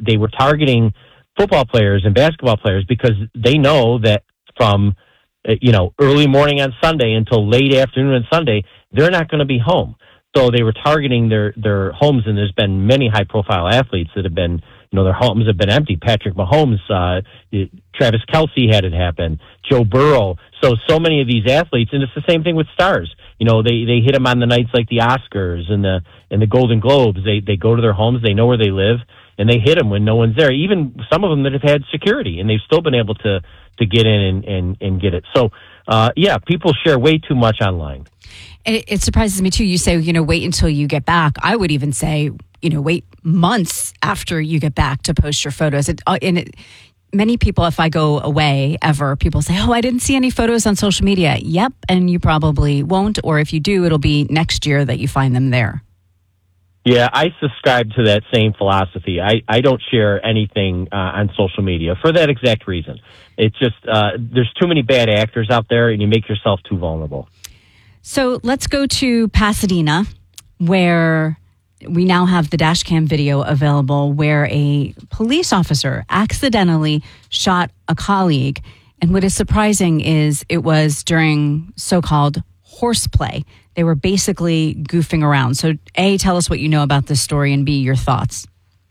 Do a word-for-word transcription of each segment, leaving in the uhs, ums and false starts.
they were targeting football players and basketball players because they know that from, uh, you know, early morning on Sunday until late afternoon on Sunday, they're not going to be home. So they were targeting their, their homes, and there's been many high-profile athletes that have been, you know, their homes have been empty. Patrick Mahomes, uh, Travis Kelce had it happen, Joe Burrow. So, so many of these athletes, and it's the same thing with stars. You know, they, they hit them on the nights like the Oscars and the and the Golden Globes. They they go to their homes, they know where they live, and they hit them when no one's there. Even some of them that have had security, and they've still been able to, to get in and, and, and get it. So, uh, yeah, people share way too much online. It, it surprises me, too. You say, you know, wait until you get back. I would even say, you know, wait months after you get back to post your photos. It, uh, and it, many people, if I go away ever, people say, oh, I didn't see any photos on social media. Yep, and you probably won't. Or if you do, it'll be next year that you find them there. Yeah, I subscribe to that same philosophy. I, I don't share anything uh, on social media for that exact reason. It's just uh, there's too many bad actors out there, and you make yourself too vulnerable. So let's go to Pasadena, where we now have the dash cam video available where a police officer accidentally shot a colleague. And what is surprising is it was during so-called horseplay. They were basically goofing around. So, A, tell us what you know about this story, and B, your thoughts.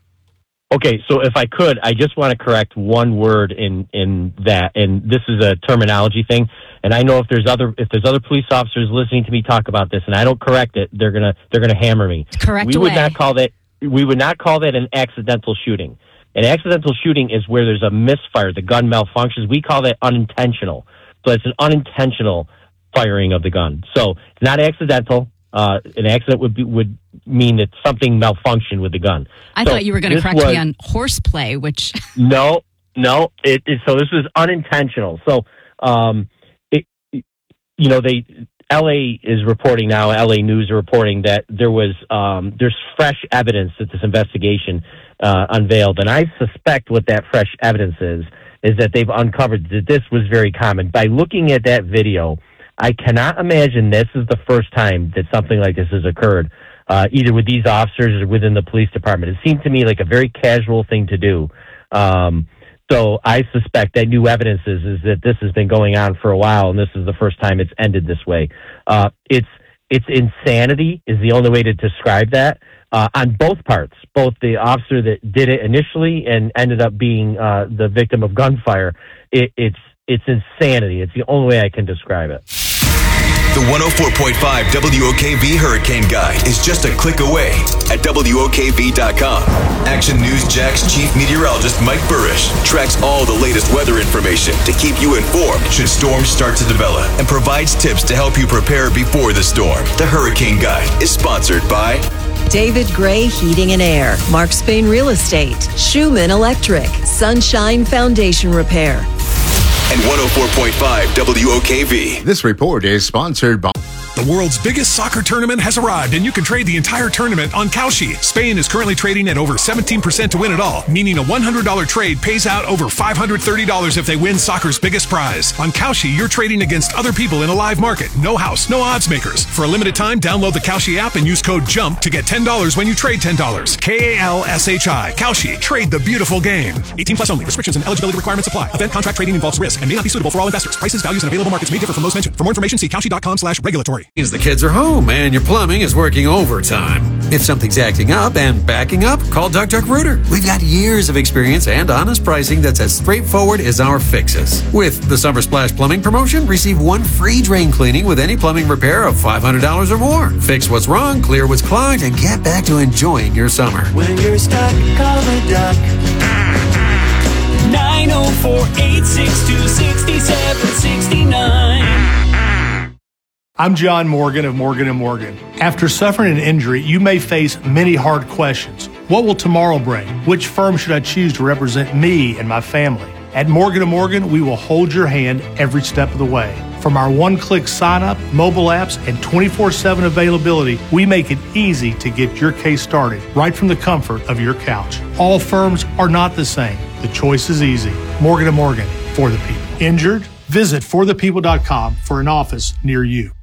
Okay, so if I could, I just want to correct one word in, in that, and this is a terminology thing. And I know if there's other if there's other police officers listening to me talk about this, and I don't correct it, they're gonna they're gonna hammer me. Correct we away. would not call that we would not call that an accidental shooting. An accidental shooting is where there's a misfire, the gun malfunctions. We call that unintentional. So it's an unintentional firing of the gun. So it's not accidental. Uh, an accident would be, would mean that something malfunctioned with the gun. I so thought you were going to correct was, me on horseplay, which no, no. It, it so this is unintentional. So um, it, you know, they L A is reporting now. L A News are reporting that there was um, there's fresh evidence that this investigation uh, unveiled, and I suspect what that fresh evidence is is that they've uncovered that this was very common. By looking at that video, I cannot imagine this is the first time that something like this has occurred, uh, either with these officers or within the police department. It seemed to me like a very casual thing to do. Um, so I suspect that new evidence is, is that this has been going on for a while, and this is the first time it's ended this way. Uh, it's it's insanity is the only way to describe that uh, on both parts, both the officer that did it initially and ended up being uh, the victim of gunfire. It, it's It's insanity. It's the only way I can describe it. The one oh four point five W O K V Hurricane Guide is just a click away at W O K V dot com. Action News Jack's chief meteorologist Mike Burrish tracks all the latest weather information to keep you informed should storms start to develop and provides tips to help you prepare before the storm. The Hurricane Guide is sponsored by David Gray Heating and Air, Mark Spain Real Estate, Schumann Electric, Sunshine Foundation Repair, and one oh four point five W O K V. This report is sponsored by... The world's biggest soccer tournament has arrived, and you can trade the entire tournament on Kalshi. Spain is currently trading at over seventeen percent to win it all, meaning a one hundred dollars trade pays out over five hundred thirty dollars if they win soccer's biggest prize. On Kalshi, you're trading against other people in a live market. No house, no odds makers. For a limited time, download the Kalshi app and use code JUMP to get ten dollars when you trade ten dollars. K A L S H I. Kalshi. Trade the beautiful game. eighteen plus only. Restrictions and eligibility requirements apply. Event contract trading involves risk and may not be suitable for all investors. Prices, values, and available markets may differ from those mentioned. For more information, see Kalshi dot com slash regulatory. The kids are home and your plumbing is working overtime. If something's acting up and backing up, call Duck Duck Rooter. We've got years of experience and honest pricing that's as straightforward as our fixes. With the Summer Splash Plumbing promotion, receive one free drain cleaning with any plumbing repair of five hundred dollars or more. Fix what's wrong, clear what's clogged, and get back to enjoying your summer. When you're stuck, call the Duck. nine oh four, eight six two, six seven six nine. I'm John Morgan of Morgan and Morgan. After suffering an injury, you may face many hard questions. What will tomorrow bring? Which firm should I choose to represent me and my family? At Morgan and Morgan, we will hold your hand every step of the way. From our one-click sign-up, mobile apps, and twenty-four seven availability, we make it easy to get your case started right from the comfort of your couch. All firms are not the same. The choice is easy. Morgan and Morgan, for the people. Injured? Visit for the people dot com for an office near you.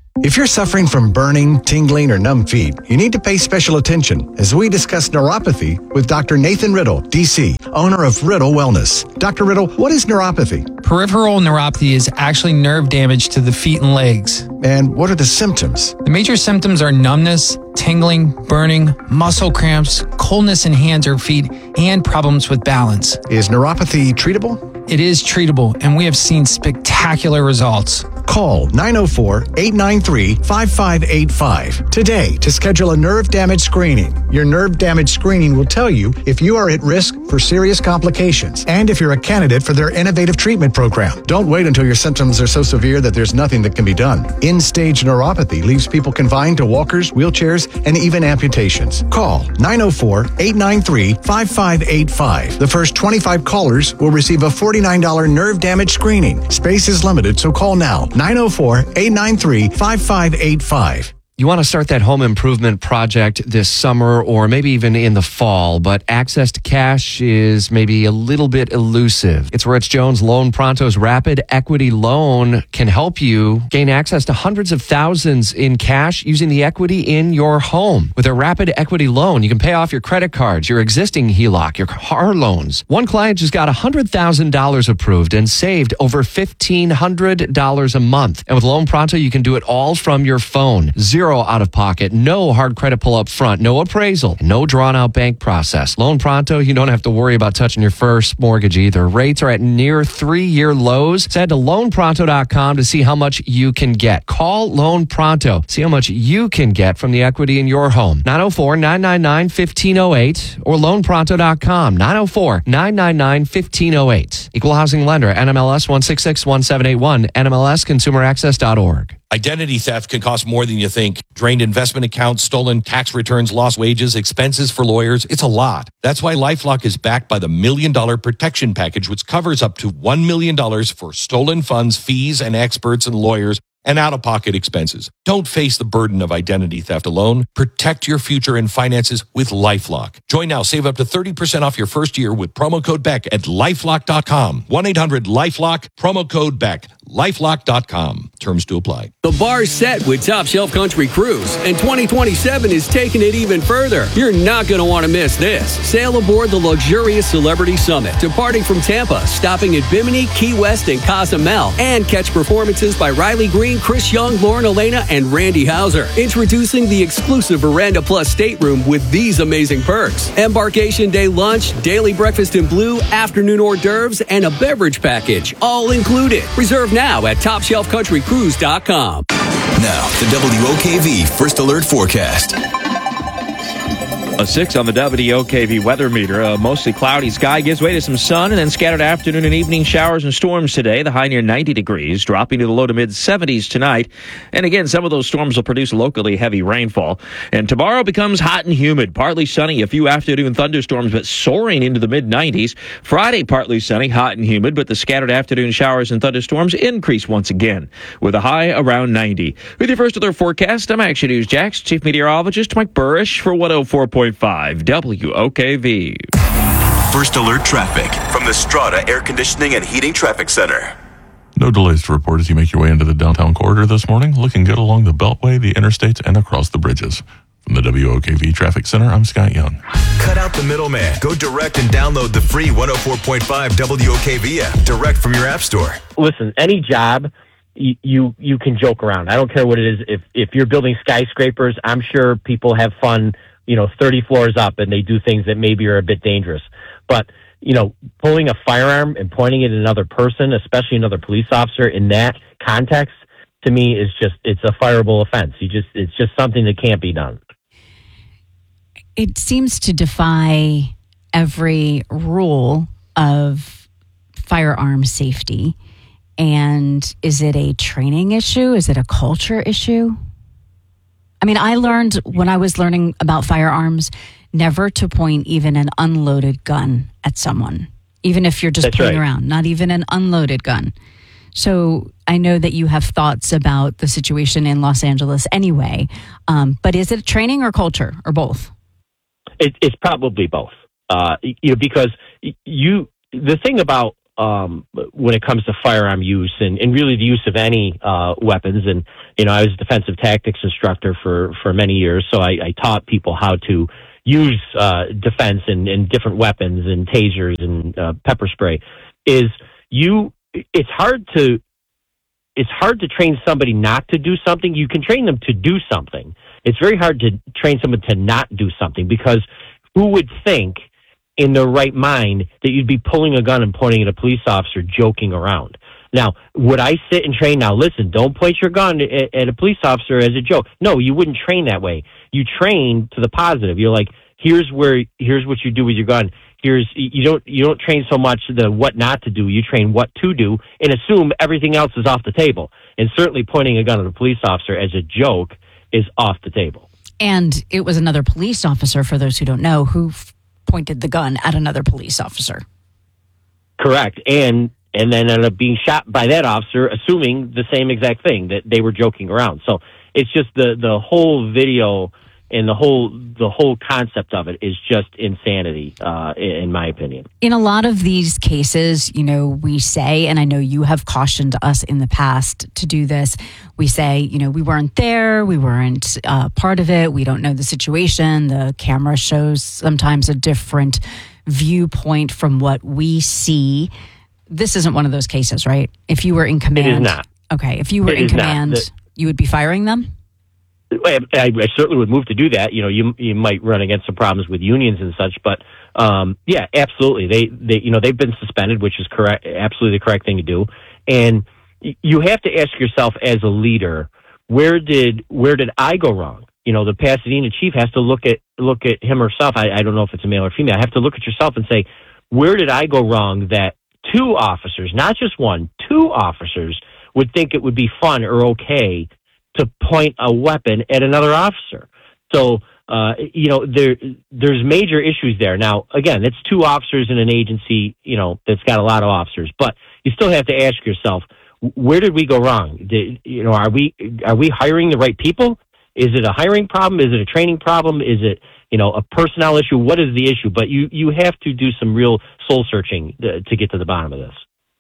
If you're suffering from burning, tingling, or numb feet, you need to pay special attention as we discuss neuropathy with Doctor Nathan Riddle, D C, owner of Riddle Wellness. Doctor Riddle, what is neuropathy? Peripheral neuropathy is actually nerve damage to the feet and legs. And what are the symptoms? The major symptoms are numbness, tingling, burning, muscle cramps, coldness in hands or feet, and problems with balance. Is neuropathy treatable? It is treatable, and we have seen spectacular results. Call nine oh four, eight nine three, five five eight five today to schedule a nerve damage screening. Your nerve damage screening will tell you if you are at risk for serious complications and if you're a candidate for their innovative treatment program. Don't wait until your symptoms are so severe that there's nothing that can be done. End-stage neuropathy leaves people confined to walkers, wheelchairs, and even amputations. Call nine oh four, eight nine three, five five eight five. The first twenty-five callers will receive a forty-nine dollars nerve damage screening. Space is limited, so call now. nine oh four, eight nine three, five five eight five. You want to start that home improvement project this summer or maybe even in the fall, but access to cash is maybe a little bit elusive. It's Rich Jones Loan Pronto's Rapid Equity Loan can help you gain access to hundreds of thousands in cash using the equity in your home. With a Rapid Equity Loan, you can pay off your credit cards, your existing H E L O C, your car loans. One client just got one hundred thousand dollars approved and saved over fifteen hundred dollars a month. And with Loan Pronto, you can do it all from your phone. Zero out of pocket, no hard credit pull up front, no appraisal, no drawn out bank process. Loan Pronto, you don't have to worry about touching your first mortgage either. Rates are at near three year lows. So head to loan pronto dot com to see how much you can get. Call Loan Pronto. See how much you can get from the equity in your home. nine oh four, nine nine nine, one five oh eight or loan pronto dot com. nine oh four, nine nine nine, one five oh eight. Equal housing lender, N M L S one six six one seven eight one, N M L S consumer access dot org. Identity theft can cost more than you think. Drained investment accounts, stolen tax returns, lost wages, expenses for lawyers. It's a lot. That's why LifeLock is backed by the Million Dollar Protection Package, which covers up to one million dollars for stolen funds, fees, and experts and lawyers, and out-of-pocket expenses. Don't face the burden of identity theft alone. Protect your future and finances with LifeLock. Join now. Save up to thirty percent off your first year with promo code Beck at lifelock dot com. one eight hundred lifelock, promo code Beck. lifelock dot com. Terms to apply. The bar's set with Top Shelf Country Cruise, and twenty twenty-seven is taking it even further. You're not going to want to miss this. Sail aboard the luxurious Celebrity Summit, departing from Tampa, stopping at Bimini, Key West, and Cozumel, and catch performances by Riley Green, Chris Young, Lauren Elena, and Randy Hauser. Introducing the exclusive Veranda Plus stateroom with these amazing perks. Embarkation day lunch, daily breakfast in blue, afternoon hors d'oeuvres, and a beverage package, all included. Reserve now at top shelf country cruise dot com. Now, the W O K V First Alert Forecast. A six on the W O K V weather meter. A mostly cloudy sky gives way to some sun and then scattered afternoon and evening showers and storms today. The high near ninety degrees, dropping to the low to mid seventies tonight. And again, some of those storms will produce locally heavy rainfall. And tomorrow becomes hot and humid. Partly sunny, a few afternoon thunderstorms, but soaring into the mid nineties. Friday, partly sunny, hot and humid, but the scattered afternoon showers and thunderstorms increase once again, with a high around ninety. With your First Alert forecast, I'm Action News Jax Chief Meteorologist Mike Burrish for one oh four point five W O K V. First Alert traffic from the Strata Air Conditioning and Heating Traffic Center. No delays to report as you make your way into the downtown corridor this morning. Looking good along the Beltway, the interstates, and across the bridges. From the W O K V Traffic Center, I'm Scott Young. Cut out the middleman. Go direct and download the free one oh four point five W O K V app direct from your app store. Listen, any job, you, you you can joke around. I don't care what it is. If if you're building skyscrapers, I'm sure people have fun, you know, thirty floors up, and they do things that maybe are a bit dangerous. But, you know, pulling a firearm and pointing it at another person, especially another police officer in that context, to me is just, it's a fireable offense. You just, it's just something that can't be done. It seems to defy every rule of firearm safety. And is it a training issue? Is it a culture issue? I mean, I learned when I was learning about firearms never to point even an unloaded gun at someone, even if you're just That's playing right. around, not even an unloaded gun. So I know that you have thoughts about the situation in Los Angeles anyway, um, but is it training or culture or both? It, it's probably both. Uh, you know, because you, the thing about um, when it comes to firearm use and, and really the use of any uh, weapons. And, you know, I was a defensive tactics instructor for, for many years, so I, I taught people how to use uh, defense and, and different weapons and tasers and uh, pepper spray. Is you, it's hard to, it's hard to train somebody not to do something. You can train them to do something. It's very hard to train someone to not do something, because who would think in their right mind that you'd be pulling a gun and pointing at a police officer joking around? Now, would I sit and train, now listen, don't point your gun at, at a police officer as a joke? No, you wouldn't train that way. You train to the positive. You're like, here's where, here's what you do with your gun. Here's, you don't, you don't train so much the what not to do. You train what to do and assume everything else is off the table. And certainly pointing a gun at a police officer as a joke is off the table. And it was another police officer, for those who don't know, who f- pointed the gun at another police officer. Correct. And and then ended up being shot by that officer, assuming the same exact thing, that they were joking around. So it's just the, the whole video and the whole the whole concept of it is just insanity, uh, in my opinion. In a lot of these cases, you know, we say, and I know you have cautioned us in the past to do this, we say, you know, we weren't there, we weren't uh, part of it, we don't know the situation, the camera shows sometimes a different viewpoint from what we see. This isn't one of those cases, right? If you were in command... It is not. Okay, if you were it in command, the, you would be firing them? I, I certainly would move to do that. You know, you you might run against some problems with unions and such, but um, yeah, absolutely. They they you know they've been suspended, which is correct, absolutely the correct thing to do. And you have to ask yourself as a leader, where did where did I go wrong? You know, the Pasadena chief has to look at look at him or herself. I, I don't know if it's a male or female. I have to look at yourself and say, where did I go wrong that two officers, not just one, two officers would think it would be fun or okay to point a weapon at another officer? So, uh, you know, there there's major issues there. Now, again, it's two officers in an agency, you know, that's got a lot of officers, but you still have to ask yourself, where did we go wrong? Did, you know, are we are we hiring the right people? Is it a hiring problem? Is it a training problem? Is it, you know, a personnel issue? What is the issue? But you, you have to do some real soul searching to, to get to the bottom of this.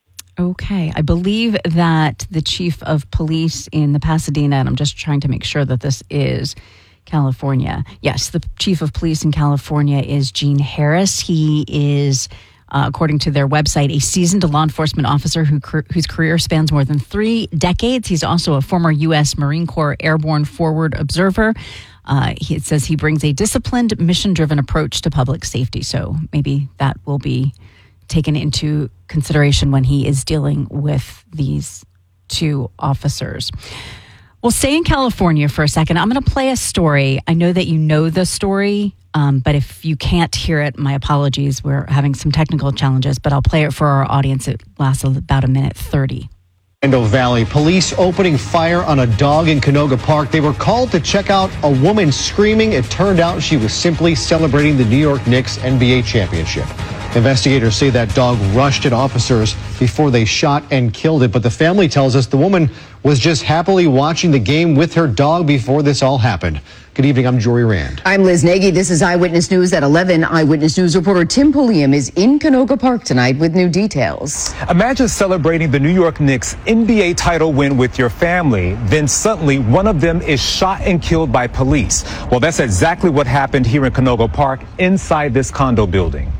Okay. I believe that the chief of police in the Pasadena, and I'm just trying to make sure that this is California. Yes, the chief of police in California is Gene Harris. He is, uh, according to their website, a seasoned law enforcement officer who whose career spans more than three decades. He's also a former U S Marine Corps Airborne Forward Observer. Uh, he, it says he brings a disciplined, mission-driven approach to public safety. So maybe that will be taken into consideration when he is dealing with these two officers. We'll stay in California for a second. I'm going to play a story. I know that you know the story, um, but if you can't hear it, my apologies. We're having some technical challenges, but I'll play it for our audience. It lasts about a minute thirty. Orlando Valley, police opening fire on a dog in Canoga Park. They were called to check out a woman screaming. It turned out she was simply celebrating the New York Knicks N B A championship. Investigators say that dog rushed at officers before they shot and killed it. But the family tells us the woman was just happily watching the game with her dog before this all happened. Good evening, I'm Jory Rand. I'm Liz Nagy. This is Eyewitness News at eleven. Eyewitness News reporter Tim Pulliam is in Canoga Park tonight with new details. Imagine celebrating the New York Knicks N B A title win with your family. Then suddenly one of them is shot and killed by police. Well, that's exactly what happened here in Canoga Park inside this condo building.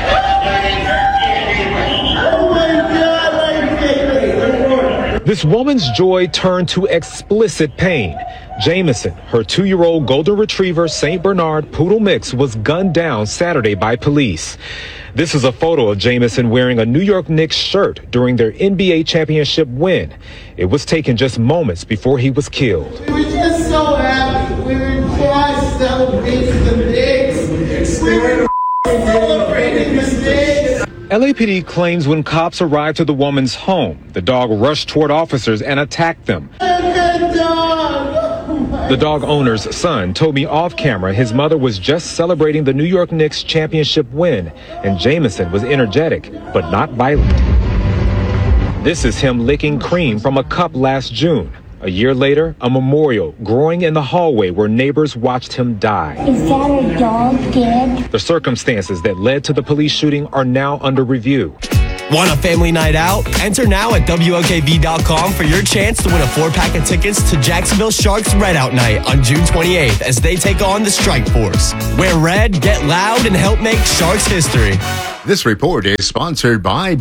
This woman's joy turned to explicit pain. Jameson, her two-year-old golden retriever Saint Bernard poodle mix, was gunned down Saturday by police. This is a photo of Jameson wearing a New York Knicks shirt during their N B A championship win. It was taken just moments before he was killed. We were just so happy. We were just celebrating the Knicks. We were celebrating the Knicks. L A P D claims when cops arrived to the woman's home, the dog rushed toward officers and attacked them. The dog owner's son told me off camera his mother was just celebrating the New York Knicks championship win, and Jameson was energetic, but not violent. This is him licking cream from a cup last June. A year later, a memorial growing in the hallway where neighbors watched him die. Is that a dog dead? The circumstances that led to the police shooting are now under review. Want a family night out? Enter now at W O K V dot com for your chance to win a four-pack of tickets to Jacksonville Sharks Red Out Night on June twenty-eighth as they take on the Strike Force. Wear red, get loud, and help make Sharks history. This report is sponsored by...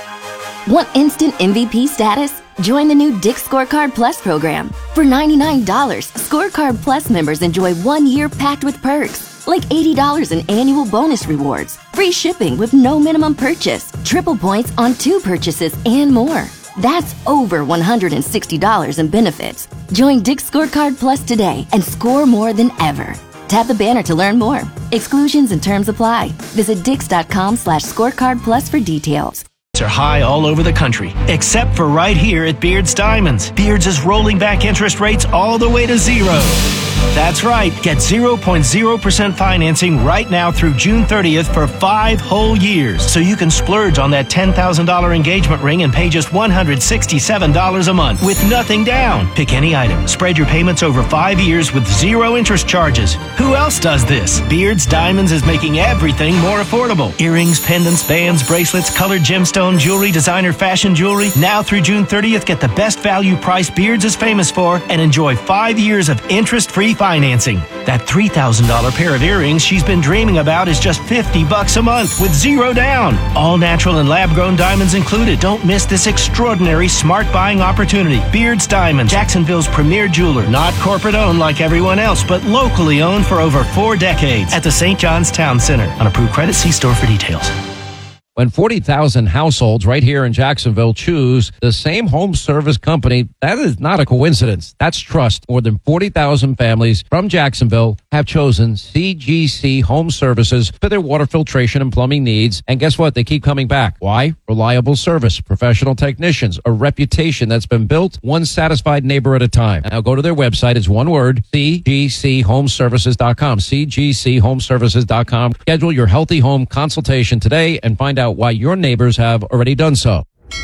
Want instant M V P status? Join the new Dick's Scorecard Plus program. For ninety-nine dollars, Scorecard Plus members enjoy one year packed with perks, like eighty dollars in annual bonus rewards, free shipping with no minimum purchase, triple points on two purchases, and more. That's over one hundred sixty dollars in benefits. Join Dick's Scorecard Plus today and score more than ever. Tap the banner to learn more. Exclusions and terms apply. Visit dix.com slash scorecard plus for details. Are high all over the country, except for right here at Beards Diamonds. Beards is rolling back interest rates all the way to zero. That's right. Get zero point zero percent financing right now through June thirtieth for five whole years. So you can splurge on that ten thousand dollars engagement ring and pay just one hundred sixty-seven dollars a month with nothing down. Pick any item. Spread your payments over five years with zero interest charges. Who else does this? Beards Diamonds is making everything more affordable. Earrings, pendants, bands, bracelets, colored gemstone jewelry, designer fashion jewelry. Now through June thirtieth, get the best value price Beards is famous for and enjoy five years of interest-free financing. That three thousand dollars pair of earrings she's been dreaming about is just fifty bucks a month with zero down. All natural and lab-grown diamonds included. Don't miss this extraordinary smart buying opportunity. Beards Diamonds, Jacksonville's premier jeweler. Not corporate-owned like everyone else, but locally owned for over four decades at the Saint John's Town Center. On approved credit, see store for details. When forty thousand households right here in Jacksonville choose the same home service company, that is not a coincidence. That's trust. More than forty thousand families from Jacksonville have chosen C G C Home Services for their water filtration and plumbing needs. And guess what? They keep coming back. Why? Reliable service, professional technicians, a reputation that's been built one satisfied neighbor at a time. Now go to their website. It's one word, C G C home services dot com, C G C home services dot com. Schedule your healthy home consultation today and find out why your neighbors have already done so.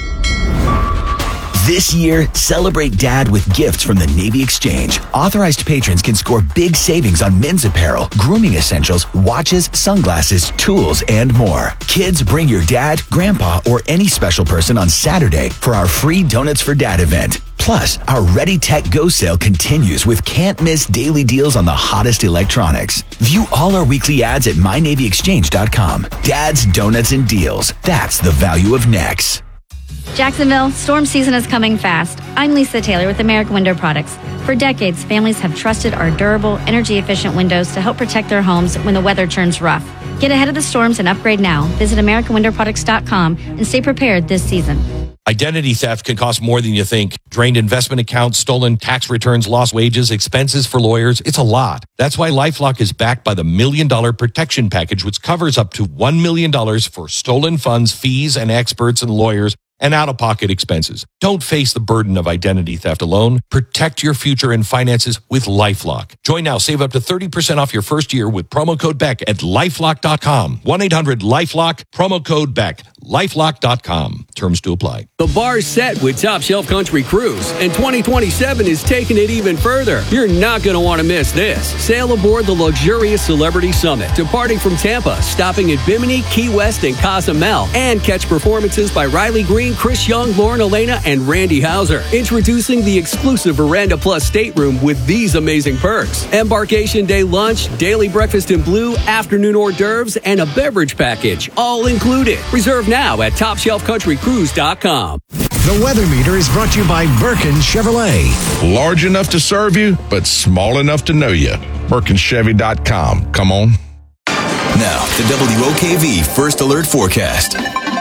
This year, celebrate Dad with gifts from the Navy Exchange. Authorized patrons can score big savings on men's apparel, grooming essentials, watches, sunglasses, tools, and more. Kids, bring your dad, grandpa, or any special person on Saturday for our free Donuts for Dad event. Plus, our Ready Tech Go sale continues with can't-miss daily deals on the hottest electronics. View all our weekly ads at my navy exchange dot com. Dad's Donuts and Deals. That's the value of Nex. Jacksonville, storm season is coming fast. I'm Lisa Taylor with American Window Products. For decades, families have trusted our durable, energy-efficient windows to help protect their homes when the weather turns rough. Get ahead of the storms and upgrade now. Visit american window products dot com and stay prepared this season. Identity theft can cost more than you think. Drained investment accounts, stolen tax returns, lost wages, expenses for lawyers. It's a lot. That's why LifeLock is backed by the Million Dollar Protection Package, which covers up to one million dollars for stolen funds, fees, and experts and lawyers, and out-of-pocket expenses. Don't face the burden of identity theft alone. Protect your future and finances with LifeLock. Join now. Save up to thirty percent off your first year with promo code Beck at lifelock dot com. one eight hundred lifelock, promo code Beck. lifelock dot com. Terms to apply. The bar's set with Top Shelf Country Cruise, and twenty twenty-seven is taking it even further. You're not going to want to miss this. Sail aboard the luxurious Celebrity Summit, departing from Tampa, stopping at Bimini, Key West, and Cozumel, and catch performances by Riley Green, Chris Young, Lauren Elena, and Randy Hauser. Introducing the exclusive Veranda Plus stateroom with these amazing perks. Embarkation day lunch, daily breakfast in blue, afternoon hors d'oeuvres, and a beverage package, all included. Reserve now at top shelf country cruise dot com. The Weather Meter is brought to you by Birkin Chevrolet. Large enough to serve you, but small enough to know you. Birkin Chevy dot com. Come on. Now, the W O K V First Alert Forecast.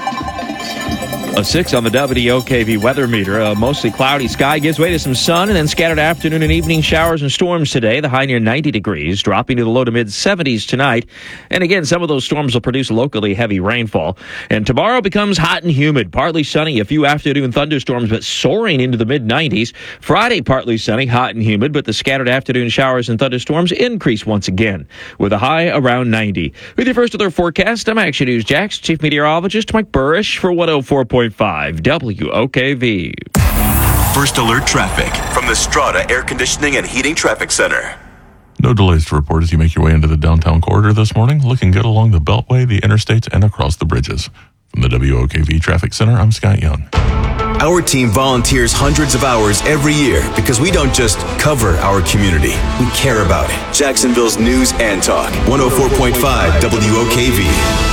A six on the W O K V weather meter. A mostly cloudy sky gives way to some sun and then scattered afternoon and evening showers and storms today. The high near ninety degrees, dropping to the low to mid seventies tonight. And again, some of those storms will produce locally heavy rainfall. And tomorrow becomes hot and humid. Partly sunny, a few afternoon thunderstorms, but soaring into the mid nineties. Friday, partly sunny, hot and humid, but the scattered afternoon showers and thunderstorms increase once again, with a high around ninety. With your first alert forecast, I'm Action News Jax Chief Meteorologist Mike Burrish for one oh four point five W O K V. First Alert Traffic from the Strata Air Conditioning and Heating Traffic Center. No delays to report as you make your way into the downtown corridor this morning. Looking good along the Beltway, the interstates, and across the bridges. From the W O K V Traffic Center, I'm Scott Young. Our team volunteers hundreds of hours every year because we don't just cover our community, we care about it. Jacksonville's News and Talk, one oh four point five W O K V.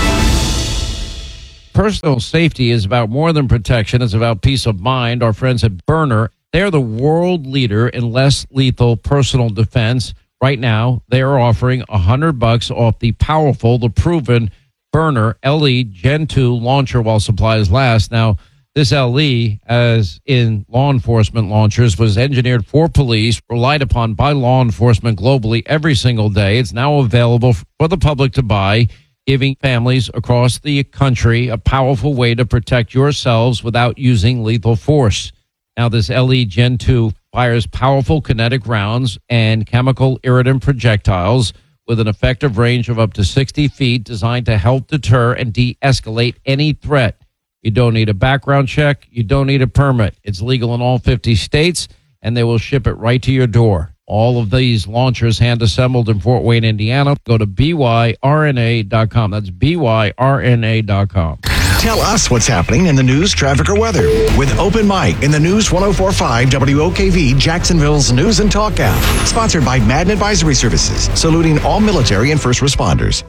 Personal safety is about more than protection. It's about peace of mind. Our friends at Byrna, they're the world leader in less lethal personal defense. Right now, they are offering one hundred bucks off the powerful, the proven Byrna L E Gen two launcher while supplies last. Now, this L E, as in law enforcement launchers, was engineered for police, relied upon by law enforcement globally every single day. It's now available for the public to buy, giving families across the country a powerful way to protect yourselves without using lethal force. Now, this L E Gen two fires powerful kinetic rounds and chemical irritant projectiles with an effective range of up to sixty feet, designed to help deter and de-escalate any threat. You don't need a background check. You don't need a permit. It's legal in all fifty states, and they will ship it right to your door. All of these launchers hand-assembled in Fort Wayne, Indiana. Go to B Y R N A dot com. That's B Y R N A dot com. Tell us what's happening in the news, traffic, or weather with Open Mic in the News one oh four point five W O K V, Jacksonville's News and Talk app. Sponsored by Madden Advisory Services, saluting all military and first responders.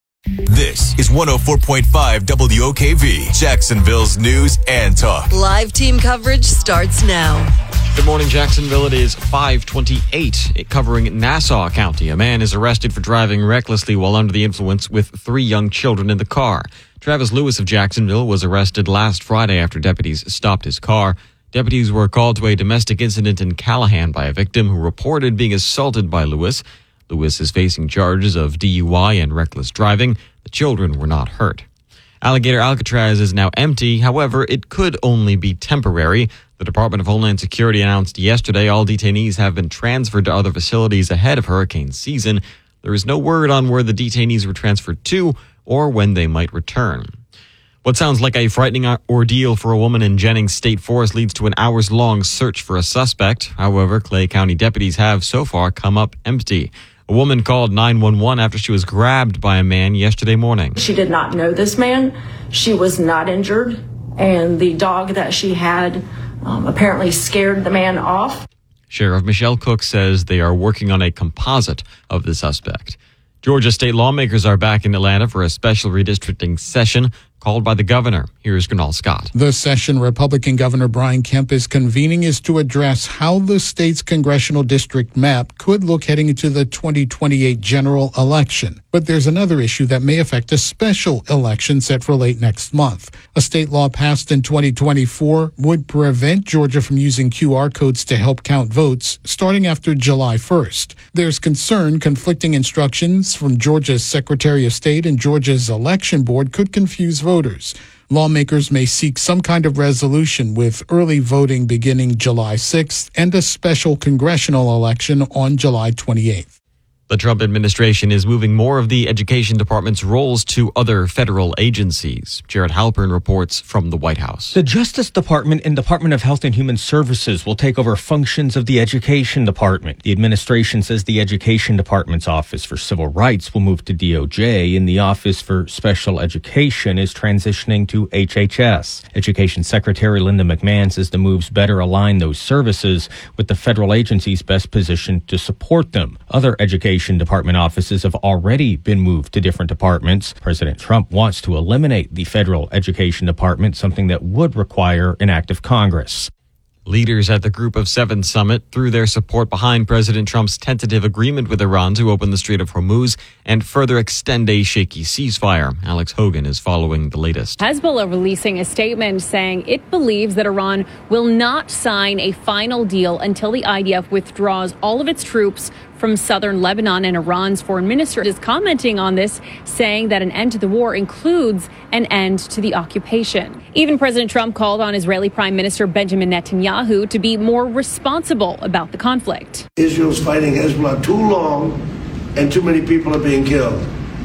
This is one oh four point five W O K V, Jacksonville's News and Talk. Live team coverage starts now. Good morning, Jacksonville. It is five twenty-eight, covering Nassau County. A man is arrested for driving recklessly while under the influence with three young children in the car. Travis Lewis of Jacksonville was arrested last Friday after deputies stopped his car. Deputies were called to a domestic incident in Callahan by a victim who reported being assaulted by Lewis. Lewis is facing charges of D U I and reckless driving. The children were not hurt. Alligator Alcatraz is now empty. However, it could only be temporary. The Department of Homeland Security announced yesterday all detainees have been transferred to other facilities ahead of hurricane season. There is no word on where the detainees were transferred to or when they might return. What sounds like a frightening ordeal for a woman in Jennings State Forest leads to an hours-long search for a suspect. However, Clay County deputies have so far come up empty. A woman called nine one one after she was grabbed by a man yesterday morning. She did not know this man. She was not injured, and the dog that she had um, apparently scared the man off. Sheriff Michelle Cook says they are working on a composite of the suspect. Georgia state lawmakers are back in Atlanta for a special redistricting session called by the governor. Here's Gernal Scott. The session Republican Governor Brian Kemp is convening is to address how the state's congressional district map could look heading into the twenty twenty-eight general election. But there's another issue that may affect a special election set for late next month. A state law passed in twenty twenty-four would prevent Georgia from using Q R codes to help count votes starting after July first. There's concern conflicting instructions from Georgia's Secretary of State and Georgia's election board could confuse voters. Voters. Lawmakers may seek some kind of resolution with early voting beginning July sixth and a special congressional election on July twenty-eighth. The Trump administration is moving more of the Education Department's roles to other federal agencies. Jared Halpern reports from the White House. The Justice Department and Department of Health and Human Services will take over functions of the Education Department. The administration says the Education Department's Office for Civil Rights will move to D O J, and the Office for Special Education is transitioning to H H S. Education Secretary Linda McMahon says the moves better align those services with the federal agencies best positioned to support them. Other education Department offices have already been moved to different departments. President Trump wants to eliminate the federal education department, something that would require an act of Congress. Leaders at the Group of Seven summit threw their support behind President Trump's tentative agreement with Iran to open the Strait of Hormuz and further extend a shaky ceasefire. Alex Hogan is following the latest. Hezbollah releasing a statement saying it believes that Iran will not sign a final deal until the I D F withdraws all of its troops from southern Lebanon, and Iran's foreign minister is commenting on this, saying that an end to the war includes an end to the occupation. Even President Trump called on Israeli Prime Minister Benjamin Netanyahu to be more responsible about the conflict. Israel's fighting Hezbollah too long, and too many people are being killed.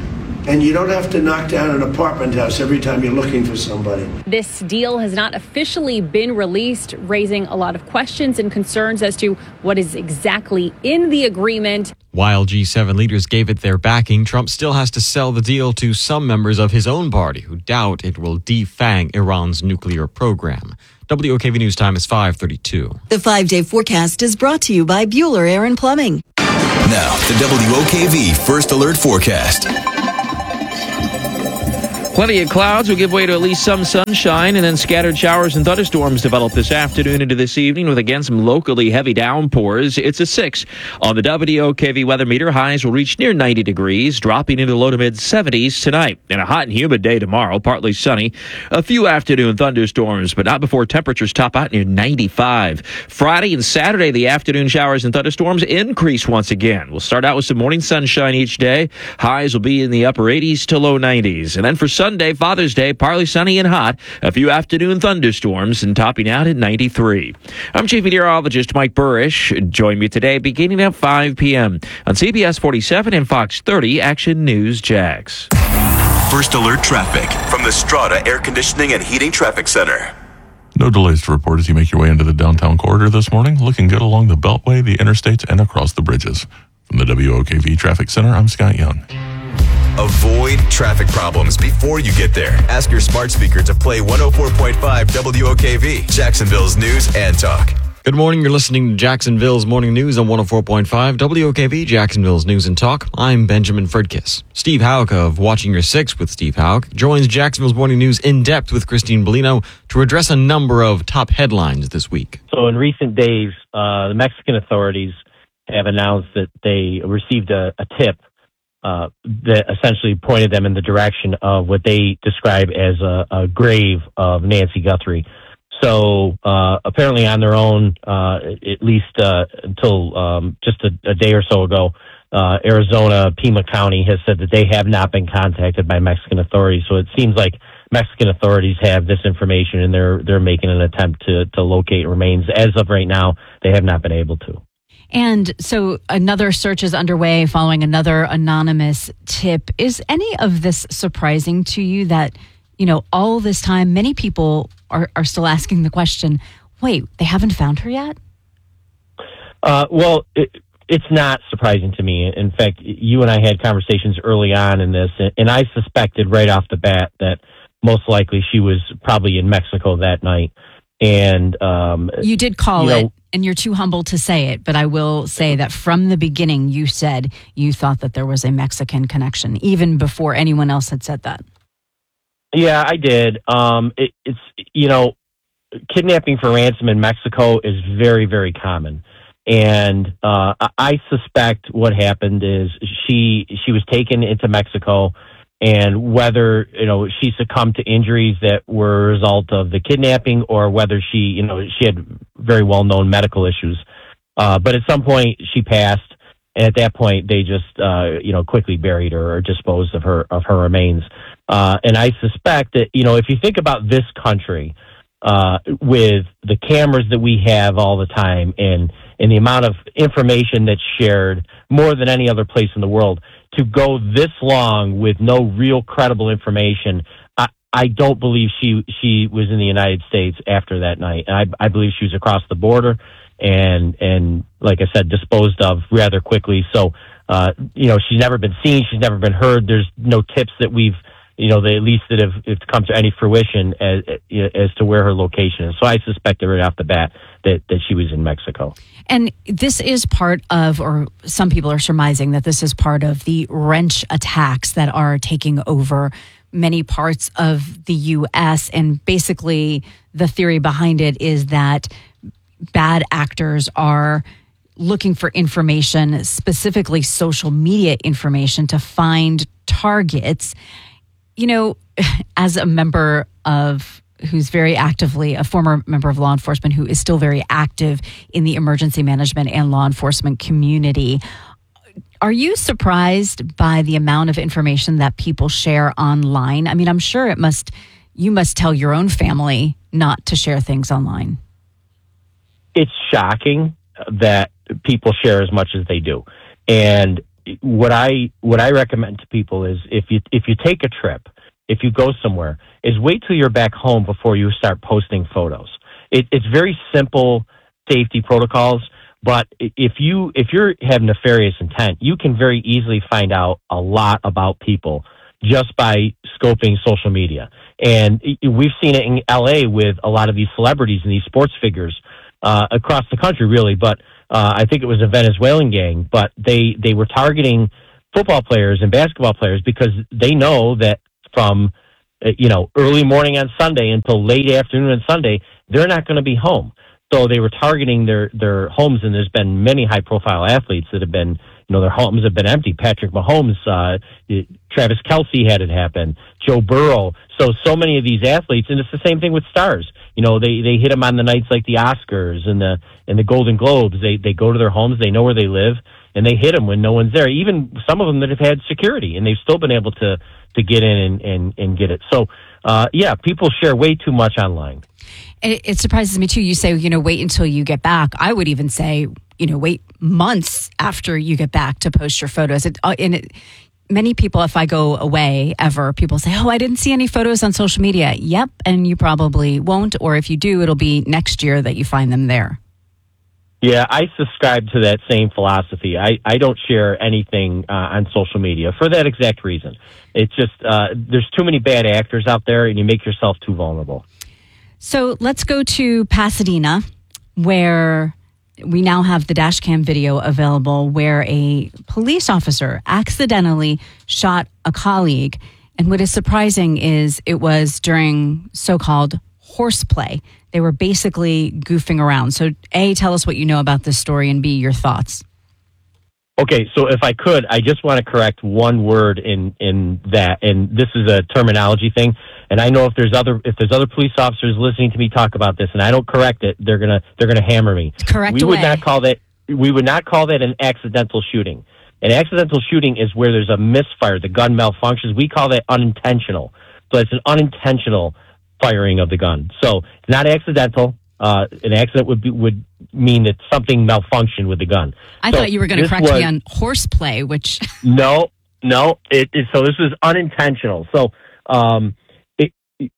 And you don't have to knock down an apartment house every time you're looking for somebody. This deal has not officially been released, raising a lot of questions and concerns as to what is exactly in the agreement. While G seven leaders gave it their backing, Trump still has to sell the deal to some members of his own party who doubt it will defang Iran's nuclear program. W O K V News time is five thirty-two. The five-day forecast is brought to you by Bueller Air and Plumbing. Now, the W O K V First Alert Forecast. Plenty of clouds will give way to at least some sunshine, and then scattered showers and thunderstorms develop this afternoon into this evening with, again, some locally heavy downpours. It's a six on the W O K V weather meter. Highs will reach near ninety degrees, dropping into the low to mid seventies tonight. And a hot and humid day tomorrow, partly sunny. A few afternoon thunderstorms, but not before temperatures top out near ninety-five. Friday and Saturday, the afternoon showers and thunderstorms increase once again. We'll start out with some morning sunshine each day. Highs will be in the upper eighties to low nineties. And then for Sunday, Father's Day, partly sunny and hot. A few afternoon thunderstorms and topping out at ninety-three. I'm Chief Meteorologist Mike Burrish. Join me today beginning at five p.m. on C B S forty-seven and Fox thirty Action News Jax. First Alert Traffic from the Strata Air Conditioning and Heating Traffic Center. No delays to report as you make your way into the downtown corridor this morning. Looking good along the Beltway, the interstates, and across the bridges. From the W O K V Traffic Center, I'm Scott Young. Avoid traffic problems before you get there. Ask your smart speaker to play one oh four point five W O K V, Jacksonville's news and talk. Good morning. You're listening to Jacksonville's Morning News on one oh four point five W O K V, Jacksonville's news and talk. I'm Benjamin Fredkiss. Steve Houck of Watching Your Six with Steve Houck joins Jacksonville's Morning News in depth with Christine Bellino to address a number of top headlines this week. So in recent days, uh, the Mexican authorities have announced that they received a, a tip Uh, that essentially pointed them in the direction of what they describe as a, a grave of Nancy Guthrie. So uh, apparently on their own, uh, at least uh, until um, just a, a day or so ago, uh, Arizona, Pima County has said that they have not been contacted by Mexican authorities. So it seems like Mexican authorities have this information and they're they're making an attempt to, to locate remains. As of right now, they have not been able to. And so another search is underway following another anonymous tip. Is any of this surprising to you that, you know, all this time, many people are, are still asking the question, wait, they haven't found her yet? Uh, well, it, it's not surprising to me. In fact, you and I had conversations early on in this, and I suspected right off the bat that most likely she was probably in Mexico that night. And um, you did call you know, it, and you're too humble to say it, but I will say that from the beginning, you said you thought that there was a Mexican connection, even before anyone else had said that. Yeah, I did. Um, it, it's, you know, kidnapping for ransom in Mexico is very, very common. And uh, I suspect what happened is she she was taken into Mexico. And whether, you know, she succumbed to injuries that were a result of the kidnapping or whether she, you know, she had very well-known medical issues. Uh, but at some point she passed. And at that point they just, uh, you know, quickly buried her or disposed of her, of her remains. Uh, and I suspect that, you know, if you think about this country, uh, with the cameras that we have all the time and, and the amount of information that's shared more than any other place in the world, to go this long with no real credible information, I, I don't believe she she was in the United States after that night. And I, I believe she was across the border and, and like I said, disposed of rather quickly. So, uh, you know, she's never been seen. She's never been heard. There's no tips that we've, you know, they, at least that have, have come to any fruition as, as to where her location is. So I suspected right off the bat that, that she was in Mexico. And this is part of, or some people are surmising that this is part of the wrench attacks that are taking over many parts of the U S. And basically the theory behind it is that bad actors are looking for information, specifically social media information, to find targets. You know, as a member of who's very actively, a former member of law enforcement who is still very active in the emergency management and law enforcement community, are you surprised by the amount of information that people share online? I mean, I'm sure it must, you must tell your own family not to share things online. It's shocking that people share as much as they do. And what I what I recommend to people is if you if you take a trip, if you go somewhere, is wait till you're back home before you start posting photos. It, it's very simple safety protocols, but if you if you have nefarious intent, you can very easily find out a lot about people just by scoping social media. And we've seen it in L A with a lot of these celebrities and these sports figures uh, across the country, really. But uh, I think it was a Venezuelan gang, but they, they were targeting football players and basketball players because they know that from uh, you know early morning on Sunday until late afternoon on Sunday, they're not going to be home. So they were targeting their, their homes, and there's been many high-profile athletes that have been, you know, their homes have been empty. Patrick Mahomes, uh, Travis Kelce had it happen, Joe Burrow. So, so many of these athletes, and it's the same thing with stars. You know, they, they hit them on the nights like the Oscars and the and the Golden Globes. They they go to their homes, they know where they live, and they hit them when no one's there. Even some of them that have had security, and they've still been able to, to get in and, and, and get it. So, uh, yeah, people share way too much online. It, it surprises me too. You say, you know, wait until you get back. I would even say, you know, wait months after you get back to post your photos. It, uh, and it, many people, if I go away ever, people say, oh, I didn't see any photos on social media. Yep. And you probably won't. Or if you do, it'll be next year that you find them there. Yeah, I subscribe to that same philosophy. I, I don't share anything uh, on social media for that exact reason. It's just uh, there's too many bad actors out there, and you make yourself too vulnerable. So let's go to Pasadena, where we now have the dash cam video available where a police officer accidentally shot a colleague. And what is surprising is it was during so-called horseplay. They were basically goofing around. So A, tell us what you know about this story, and B, your thoughts. Okay, so if I could, I just want to correct one word in, in that, and this is a terminology thing. And I know if there's other if there's other police officers listening to me talk about this, and I don't correct it, they're gonna they're gonna hammer me. Correct we away. would not call that we would not call that an accidental shooting. An accidental shooting is where there's a misfire, the gun malfunctions. We call that unintentional. So it's an unintentional firing of the gun. So it's not accidental. Uh, an accident would be, would mean that something malfunctioned with the gun. I so thought you were going to correct was, me on horseplay, which no, no. It, it so this is unintentional. So, um, it,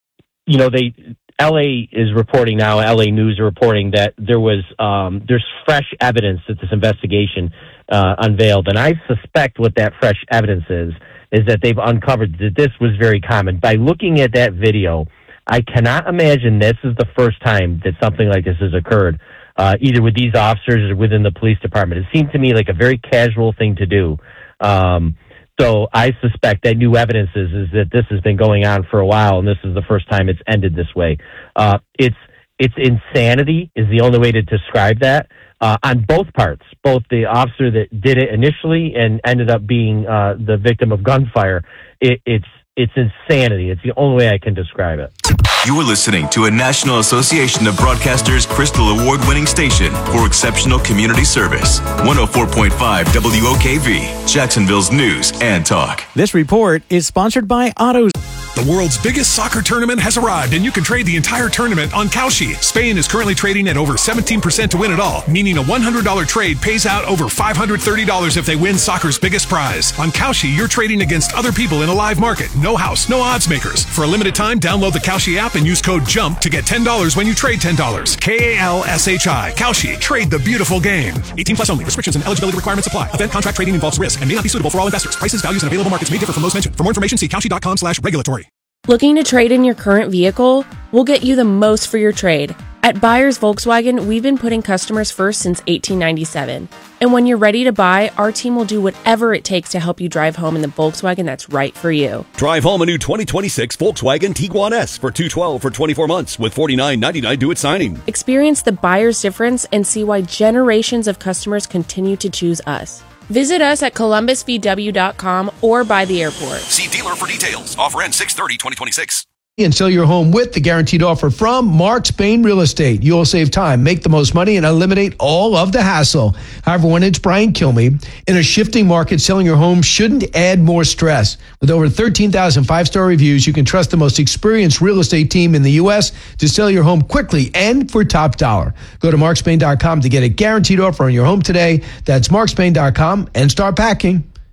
you know, they L A is reporting now. L A News are reporting that there was um, there's fresh evidence that this investigation uh, unveiled, and I suspect what that fresh evidence is is that they've uncovered that this was very common. By looking at that video, I cannot imagine this is the first time that something like this has occurred, uh, either with these officers or within the police department. It seemed to me like a very casual thing to do. Um, so I suspect that new evidence is, is that this has been going on for a while, and this is the first time it's ended this way. Uh, it's it's insanity is the only way to describe that uh, on both parts, both the officer that did it initially and ended up being uh, the victim of gunfire. It, it's It's insanity. It's the only way I can describe it. You are listening to a National Association of Broadcasters Crystal Award-winning station for exceptional community service. one oh four point five W O K V, Jacksonville's news and talk. This report is sponsored by Autos. The world's biggest soccer tournament has arrived, and you can trade the entire tournament on Kalshi. Spain is currently trading at over seventeen percent to win it all, meaning a one hundred dollars trade pays out over five hundred thirty dollars if they win soccer's biggest prize. On Kalshi, you're trading against other people in a live market. No house, no odds makers. For a limited time, download the Kalshi app and use code JUMP to get ten dollars when you trade ten dollars. K A L S H I. Kalshi. Trade the beautiful game. eighteen plus only. Restrictions and eligibility requirements apply. Event contract trading involves risk and may not be suitable for all investors. Prices, values, and available markets may differ from those mentioned. For more information, see Kalshi.com slash regulatory. Looking to trade in your current vehicle? We'll get you the most for your trade. At Buyers Volkswagen, we've been putting customers first since eighteen ninety-seven. And when you're ready to buy, our team will do whatever it takes to help you drive home in the Volkswagen that's right for you. Drive home a new twenty twenty-six Volkswagen Tiguan S for two hundred twelve dollars for twenty-four months with forty-nine ninety-nine due at signing. Experience the buyer's difference and see why generations of customers continue to choose us. Visit us at columbus v w dot com or by the airport. See dealer for details. Offer ends six thirty twenty twenty-six. And sell your home with the guaranteed offer from Mark Spain Real Estate. You'll save time, make the most money, and eliminate all of the hassle. However, when it's Brian Kilmeade, in a shifting market, selling your home shouldn't add more stress. With over thirteen thousand five-star reviews, you can trust the most experienced real estate team in the U S to sell your home quickly and for top dollar. Go to mark spain dot com to get a guaranteed offer on your home today. That's mark spain dot com and start packing.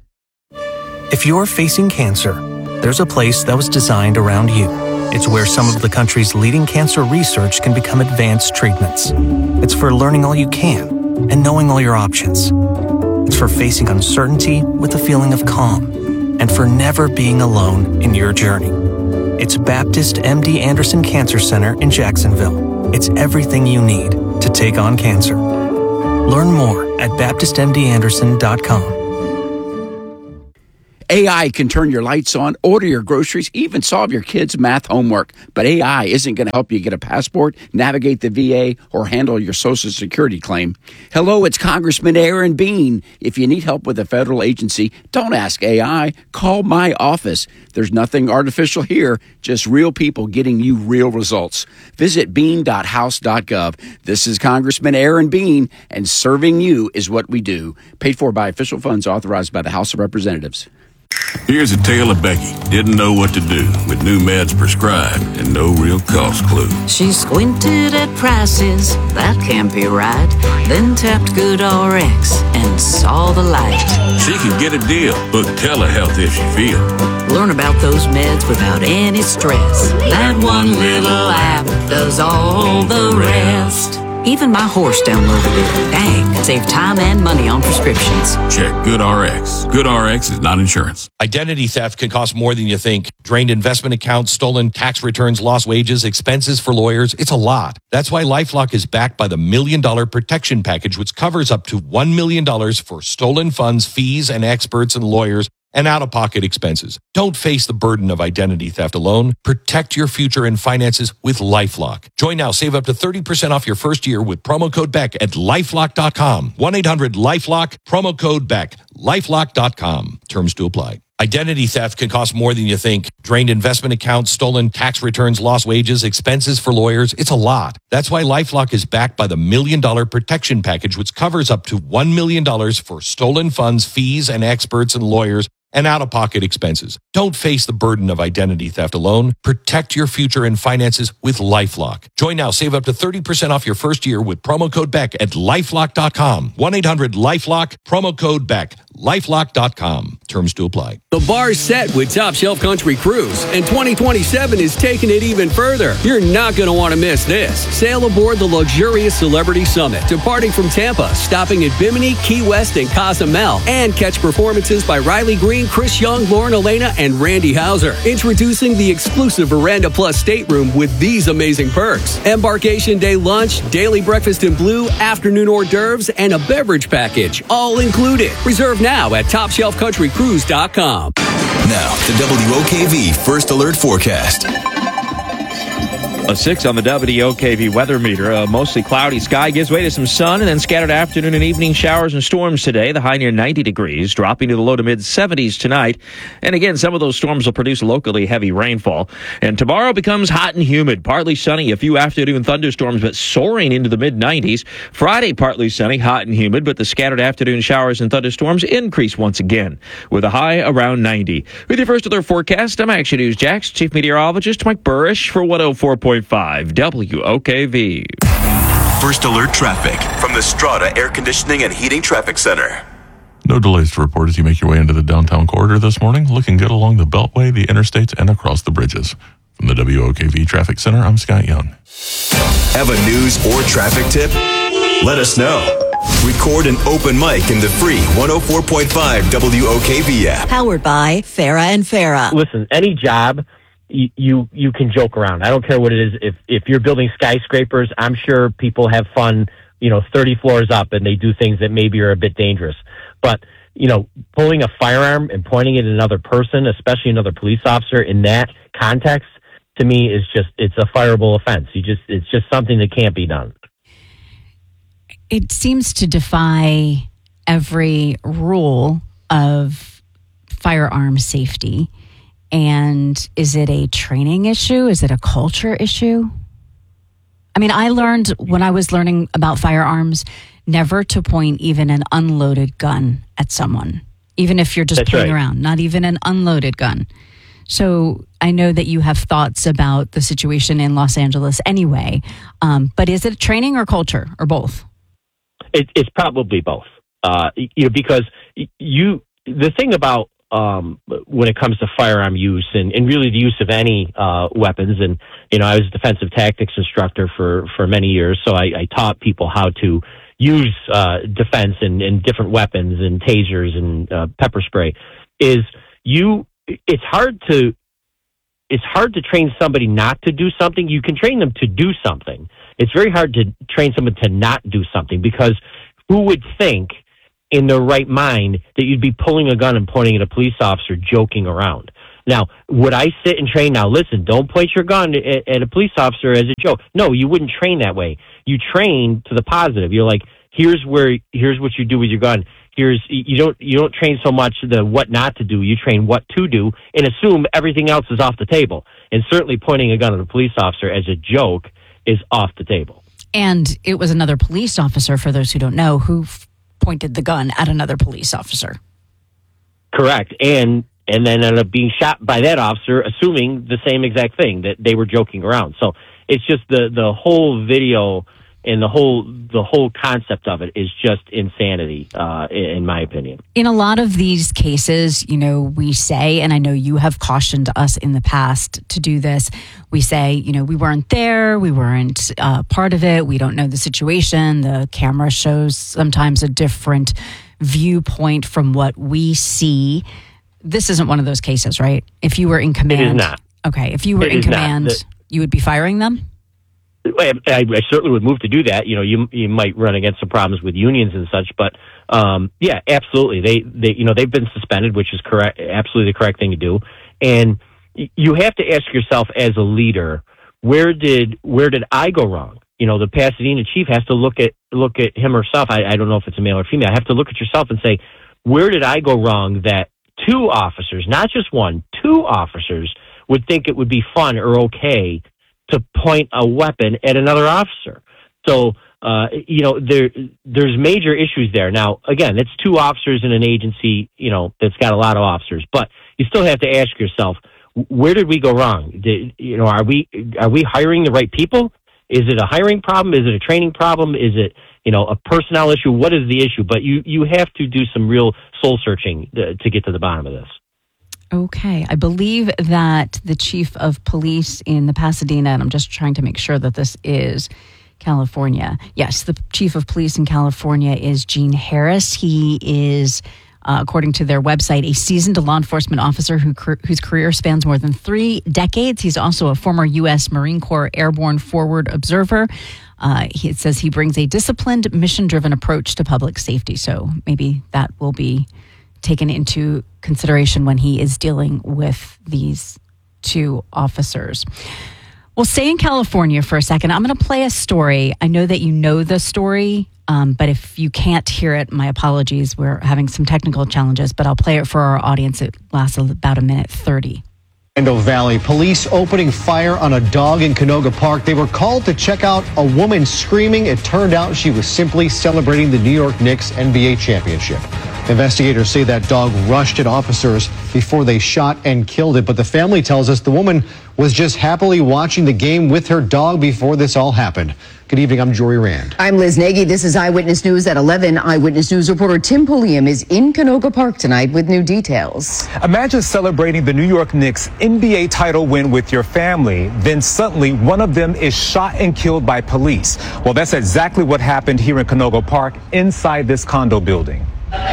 If you're facing cancer, there's a place that was designed around you. It's where some of the country's leading cancer research can become advanced treatments. It's for learning all you can and knowing all your options. It's for facing uncertainty with a feeling of calm and for never being alone in your journey. It's Baptist M D Anderson Cancer Center in Jacksonville. It's everything you need to take on cancer. Learn more at baptist m d anderson dot com. A I can turn your lights on, order your groceries, even solve your kids' math homework. But A I isn't going to help you get a passport, navigate the V A, or handle your Social Security claim. Hello, it's Congressman Aaron Bean. If you need help with a federal agency, don't ask A I. Call my office. There's nothing artificial here, just real people getting you real results. Visit bean dot house dot gov. This is Congressman Aaron Bean, and serving you is what we do. Paid for by official funds authorized by the House of Representatives. Here's a tale of Becky. Didn't know what to do with new meds prescribed and no real cost clue. She squinted at prices, that can't be right. Then tapped GoodRx and saw the light. She can get a deal, book telehealth if she feels. Learn about those meds without any stress. That one little app does all the rest. Even my horse downloaded it. Dang, save time and money on prescriptions. Check GoodRx. GoodRx is not insurance. Identity theft can cost more than you think. Drained investment accounts, stolen tax returns, lost wages, expenses for lawyers. It's a lot. That's why LifeLock is backed by the Million Dollar Protection Package, which covers up to one million dollars for stolen funds, fees, and experts and lawyers, and out-of-pocket expenses. Don't face the burden of identity theft alone. Protect your future and finances with LifeLock. Join now. Save up to thirty percent off your first year with promo code Beck at lifelock dot com. one eight hundred lifelock, promo code Beck. lifelock dot com. Terms to apply. Identity theft can cost more than you think. Drained investment accounts, stolen tax returns, lost wages, expenses for lawyers. It's a lot. That's why LifeLock is backed by the Million Dollar Protection Package, which covers up to one million dollars for stolen funds, fees, and experts and lawyers, and out-of-pocket expenses. Don't face the burden of identity theft alone. Protect your future and finances with LifeLock. Join now. Save up to thirty percent off your first year with promo code Beck at lifelock dot com. one eight hundred lifelock, promo code Beck. lifelock dot com. Terms to apply. The bar's set with Top Shelf Country Cruise, and twenty twenty-seven is taking it even further. You're not going to want to miss this. Sail aboard the luxurious Celebrity Summit, departing from Tampa, stopping at Bimini, Key West, and Cozumel, and catch performances by Riley Green, Chris Young, Lauren Elena, and Randy Hauser. Introducing the exclusive Veranda Plus stateroom with these amazing perks. Embarkation day lunch, daily breakfast in blue, afternoon hors d'oeuvres, and a beverage package, all included. Reserve now at top shelf country cruise dot com. Now, the W O K V First Alert Forecast. A six on the W O K V weather meter. A mostly cloudy sky gives way to some sun and then scattered afternoon and evening showers and storms today. The high near ninety degrees, dropping to the low to mid seventies tonight. And again, some of those storms will produce locally heavy rainfall. And tomorrow becomes hot and humid. Partly sunny, a few afternoon thunderstorms, but soaring into the mid nineties. Friday, partly sunny, hot and humid, but the scattered afternoon showers and thunderstorms increase once again, with a high around ninety. With your first alert forecast, I'm Action News Jax Chief Meteorologist Mike Burrish for one oh four point five W O K V. First Alert Traffic from the Strata Air Conditioning and Heating Traffic Center. No delays to report as you make your way into the downtown corridor this morning. Looking good along the Beltway, the interstates, and across the bridges. From the W O K V Traffic Center, I'm Scott Young. Have a news or traffic tip? Let us know. Record an open mic in the free one oh four point five W O K V app. Powered by Farah and Farah. Listen, any job, you, you you can joke around. I don't care what it is. If if you're building skyscrapers, I'm sure people have fun, you know, thirty floors up, and they do things that maybe are a bit dangerous. But, you know, pulling a firearm and pointing it at another person, especially another police officer, in that context, to me is just, it's a fireable offense. You just it's just something that can't be done. It seems to defy every rule of firearm safety. And is it a training issue? Is it a culture issue? I mean, I learned when I was learning about firearms never to point even an unloaded gun at someone, even if you're just That's playing right. around, not even an unloaded gun. So I know that you have thoughts about the situation in Los Angeles anyway, um, but is it training or culture or both? It, it's probably both. Uh, you know, because you the thing about um, when it comes to firearm use and, and really the use of any uh, weapons. And, you know, I was a defensive tactics instructor for, for many years, so I, I taught people how to use uh, defense and, and different weapons and tasers and uh, pepper spray. Is you, it's hard to, it's hard to train somebody not to do something. You can train them to do something. It's very hard to train someone to not do something, because who would think in their right mind that you'd be pulling a gun and pointing at a police officer joking around? Now, would I sit and train, now listen, don't point your gun at, at a police officer as a joke? No, you wouldn't train that way. You train to the positive. You're like, here's where, here's what you do with your gun. Here's, you don't, you don't train so much the what not to do. You train what to do and assume everything else is off the table. And certainly pointing a gun at a police officer as a joke is off the table. And it was another police officer, for those who don't know, who f- pointed the gun at another police officer. Correct. And and then ended up being shot by that officer, assuming the same exact thing, that they were joking around. So it's just the, the whole video and the whole the whole concept of it is just insanity, uh, in my opinion. In a lot of these cases, you know, we say, and I know you have cautioned us in the past to do this, we say, you know, we weren't there, we weren't uh, part of it, we don't know the situation, the camera shows sometimes a different viewpoint from what we see. This isn't one of those cases, right? If you were in command. It is not. Okay, if you were It in is not. command, The- you would be firing them? I, I certainly would move to do that. You know, you you might run against some problems with unions and such, but um, yeah, absolutely. They they you know they've been suspended, which is correct, absolutely the correct thing to do. And y- you have to ask yourself as a leader, where did where did I go wrong? You know, the Pasadena chief has to look at look at him or herself. I, I don't know if it's a male or female. I have to look at yourself and say, where did I go wrong that two officers, not just one, two officers would think it would be fun or okay to point a weapon at another officer? So, uh, you know, there there's major issues there. Now, again, it's two officers in an agency, you know, that's got a lot of officers, but you still have to ask yourself, where did we go wrong? Did, you know, are we are we hiring the right people? Is it a hiring problem? Is it a training problem? Is it, you know, a personnel issue? What is the issue? But you, you have to do some real soul searching to, to get to the bottom of this. Okay. I believe that the chief of police in the Pasadena, and I'm just trying to make sure that this is California. Yes, the chief of police in California is Gene Harris. He is, uh, according to their website, a seasoned law enforcement officer who whose career spans more than three decades. He's also a former U S Marine Corps Airborne Forward Observer. Uh, he, it says he brings a disciplined, mission-driven approach to public safety. So maybe that will be taken into consideration when he is dealing with these two officers. We'll stay in California for a second. I'm going to play a story. I know that you know the story, um, but if you can't hear it, my apologies. We're having some technical challenges, but I'll play it for our audience. It lasts about a minute thirty. Randall Valley, police opening fire on a dog in Canoga Park. They were called to check out a woman screaming. It turned out she was simply celebrating the New York Knicks N B A championship. Investigators say that dog rushed at officers before they shot and killed it. But the family tells us the woman was just happily watching the game with her dog before this all happened. Good evening, I'm Jory Rand. I'm Liz Nagy. This is Eyewitness News at eleven. Eyewitness News reporter Tim Pulliam is in Canoga Park tonight with new details. Imagine celebrating the New York Knicks N B A title win with your family. Then suddenly one of them is shot and killed by police. Well, that's exactly what happened here in Canoga Park inside this condo building.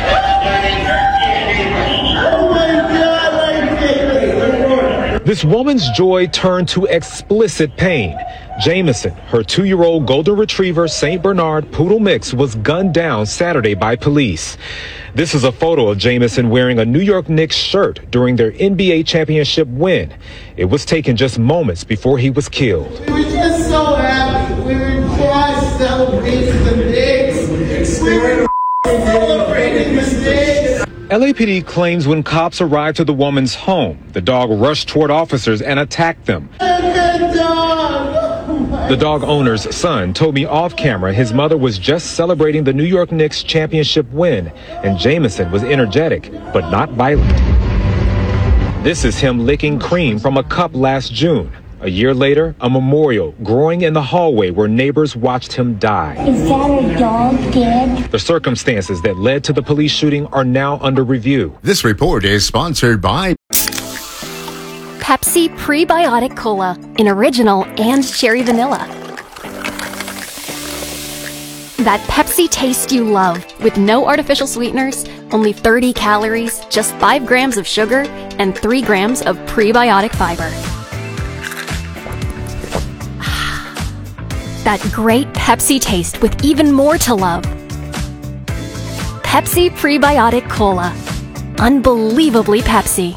This woman's joy turned to explicit pain. Jameson, her two-year-old golden retriever Saint Bernard poodle mix, was gunned down Saturday by police. This is a photo of Jameson wearing a New York Knicks shirt during their N B A championship win. It was taken just moments before he was killed. We were just so happy. We were just celebrating the Knicks. We were celebrating the Knicks. L A P D claims when cops arrived to the woman's home, the dog rushed toward officers and attacked them. The dog owner's son told me off camera his mother was just celebrating the New York Knicks championship win, and Jameson was energetic, but not violent. This is him licking cream from a cup last June. A year later, a memorial growing in the hallway where neighbors watched him die. Is that a dog dead? The circumstances that led to the police shooting are now under review. This report is sponsored by Pepsi Prebiotic Cola in original and cherry vanilla. That Pepsi taste you love with no artificial sweeteners, only thirty calories, just five grams of sugar, and three grams of prebiotic fiber. That great Pepsi taste with even more to love. Pepsi Prebiotic Cola. Unbelievably Pepsi.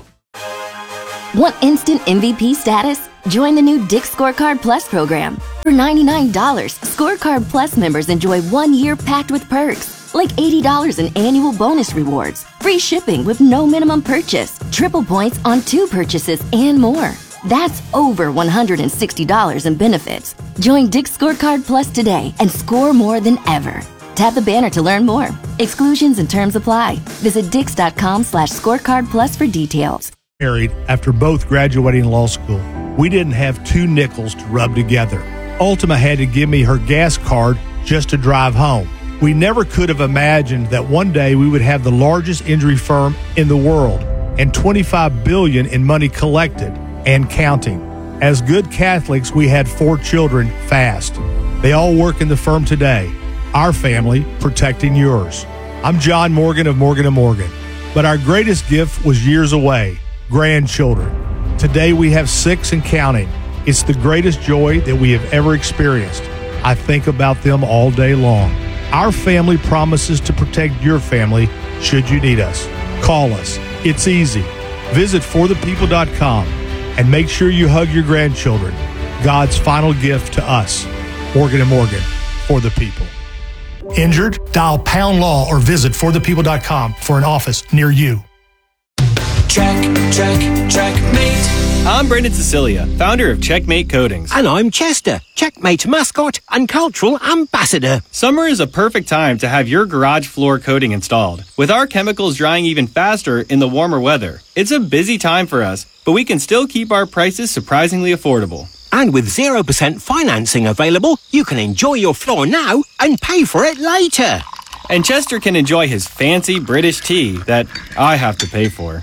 Want instant M V P status? Join the new Dick's Scorecard Plus program. For ninety-nine dollars, Scorecard Plus members enjoy one year packed with perks, like eighty dollars in annual bonus rewards, free shipping with no minimum purchase, triple points on two purchases, and more. That's over one hundred sixty dollars in benefits. Join Dick's Scorecard Plus today and score more than ever. Tap the banner to learn more. Exclusions and terms apply. Visit dix.com slash scorecard plus for details. Married after both graduating law school. We didn't have two nickels to rub together. Ultima had to give me her gas card just to drive home. We never could have imagined that one day we would have the largest injury firm in the world and twenty-five billion dollars in money collected and counting. As good Catholics, we had four children fast. They all work in the firm today. Our family protecting yours. I'm John Morgan of Morgan and Morgan, but our greatest gift was years away, grandchildren. Today we have six and counting. It's the greatest joy that we have ever experienced. I think about them all day long. Our family promises to protect your family should you need us. Call us. It's easy. Visit for the people dot com. And make sure you hug your grandchildren. God's final gift to us. Morgan and Morgan, for the people. Injured? Dial pound law or visit for the people dot com for an office near you. Check, check, checkmate. I'm Brendan Cecilia, founder of Checkmate Coatings. And I'm Chester, Checkmate mascot and cultural ambassador. Summer is a perfect time to have your garage floor coating installed. With our chemicals drying even faster in the warmer weather, it's a busy time for us, but we can still keep our prices surprisingly affordable. And with zero percent financing available, you can enjoy your floor now and pay for it later. And Chester can enjoy his fancy British tea that I have to pay for.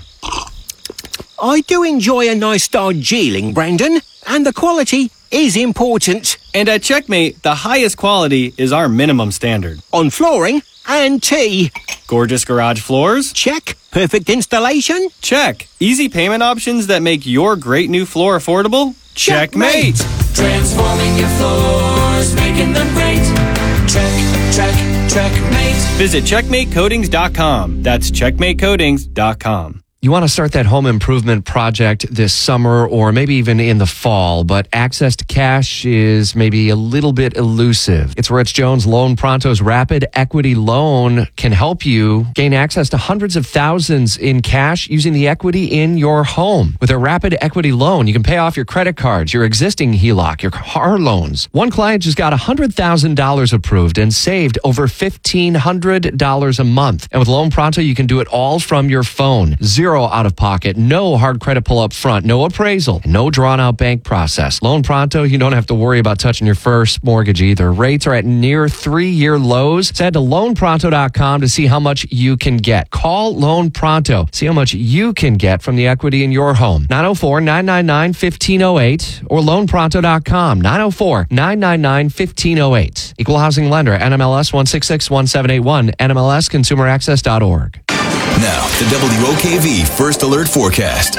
I do enjoy a nice Darjeeling, Brendan, and the quality is important. And at Checkmate, the highest quality is our minimum standard. On flooring and tea. Gorgeous garage floors? Check. Perfect installation? Check. Easy payment options that make your great new floor affordable? Checkmate! Transforming your floors, making them great. Check, check, checkmate. Visit checkmate coatings dot com. That's checkmate coatings dot com. You want to start that home improvement project this summer or maybe even in the fall, but access to cash is maybe a little bit elusive. It's Rich Jones Loan Pronto's Rapid Equity Loan can help you gain access to hundreds of thousands in cash using the equity in your home. With a Rapid Equity Loan, you can pay off your credit cards, your existing H E L O C, your car loans. One client just got one hundred thousand dollars approved and saved over fifteen hundred dollars a month. And with Loan Pronto, you can do it all from your phone. Zero out of pocket, no hard credit pull up front, no appraisal, no drawn out bank process. Loan Pronto, you don't have to worry about touching your first mortgage either. Rates are at near three year lows. So head to loan pronto dot com to see how much you can get. Call Loan Pronto. See how much you can get from the equity in your home. nine oh four, nine nine nine, one five oh eight or loan pronto dot com. nine oh four, nine nine nine, one five oh eight. Equal housing lender, N M L S one six six one seven eight one, N M L S consumer access dot org. Now, the W O K V First Alert Forecast.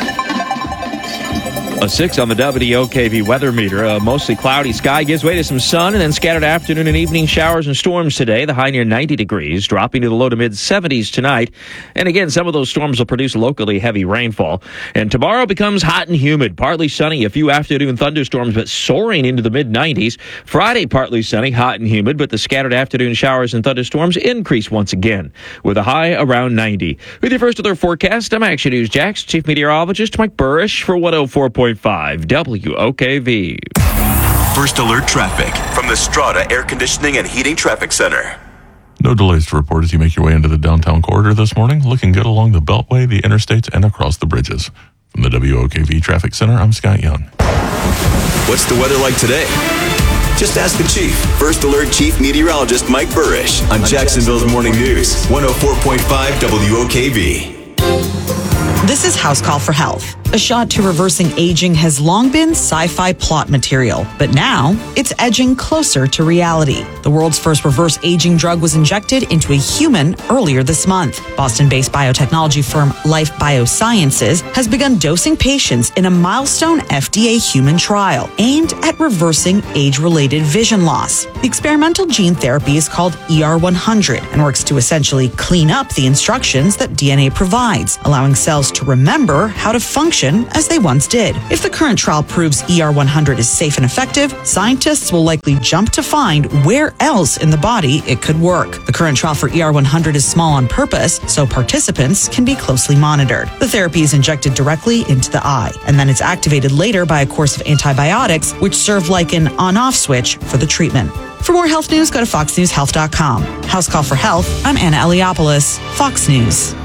A six on the W O K V weather meter. A mostly cloudy sky gives way to some sun and then scattered afternoon and evening showers and storms today. The high near ninety degrees, dropping to the low to mid seventies tonight. And again, some of those storms will produce locally heavy rainfall. And tomorrow becomes hot and humid. Partly sunny, a few afternoon thunderstorms, but soaring into the mid nineties. Friday, partly sunny, hot and humid, but the scattered afternoon showers and thunderstorms increase once again, with a high around ninety. With your First Alert Forecast, I'm Action News Jax Chief Meteorologist Mike Burrish for one oh four point five W O K V. First Alert Traffic from the Strata Air Conditioning and Heating Traffic Center. No delays to report as you make your way into the downtown corridor this morning. Looking good along the Beltway, the interstates, and across the bridges. From the W O K V Traffic Center, I'm Scott Young. What's the weather like today? Just ask the Chief. First Alert Chief Meteorologist Mike Burrish on Jacksonville's Morning News, one oh four point five W O K V. This is House Call for Health. A shot to reversing aging has long been sci-fi plot material, but now it's edging closer to reality. The world's first reverse aging drug was injected into a human earlier this month. Boston-based biotechnology firm Life Biosciences has begun dosing patients in a milestone F D A human trial aimed at reversing age-related vision loss. The experimental gene therapy is called E R one hundred and works to essentially clean up the instructions that D N A provides, allowing cells to remember how to function as they once did. If the current trial proves E R one hundred is safe and effective, scientists will likely jump to find where else in the body it could work. The current trial for E R one hundred is small on purpose, so participants can be closely monitored. The therapy is injected directly into the eye, and then it's activated later by a course of antibiotics, which serve like an on-off switch for the treatment. For more health news, go to fox news health dot com. House Call for Health, I'm Anna Eliopoulos, Fox News.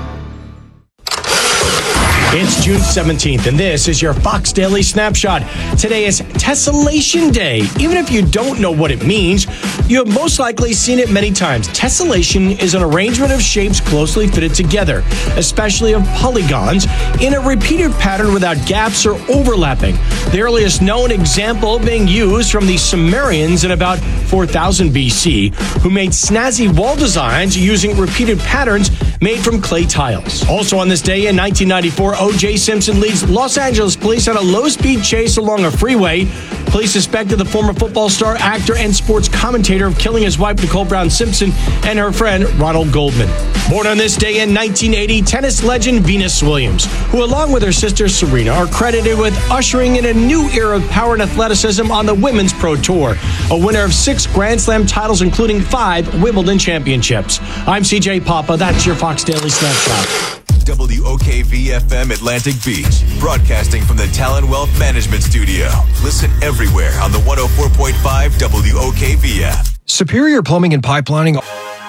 It's June seventeenth, and this is your Fox Daily Snapshot. Today is Tessellation Day. Even if you don't know what it means, you have most likely seen it many times. Tessellation is an arrangement of shapes closely fitted together, especially of polygons, in a repeated pattern without gaps or overlapping. The earliest known example being used from the Sumerians in about four thousand B C, who made snazzy wall designs using repeated patterns made from clay tiles. Also on this day in nineteen ninety-four, O J Simpson leads Los Angeles police on a low-speed chase along a freeway. Police suspected the former football star, actor, and sports commentator of killing his wife, Nicole Brown Simpson, and her friend, Ronald Goldman. Born on this day in nineteen eighty, tennis legend Venus Williams, who along with her sister Serena are credited with ushering in a new era of power and athleticism on the Women's Pro Tour, a winner of six Grand Slam titles, including five Wimbledon championships. I'm C J Papa. That's your Fox Daily Snapshot. W O K V F M Atlantic Beach, broadcasting from the Talon Wealth Management Studio. Listen everywhere on the one oh four point five W O K V app. Superior Plumbing and Pipelining.